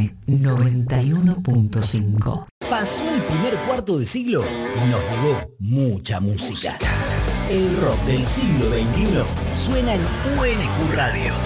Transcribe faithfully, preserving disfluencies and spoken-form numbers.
M noventa y uno punto cinco. Pasó el primer cuarto de siglo y nos llegó mucha música. El rock del siglo veintiuno suena en U N Q Radio.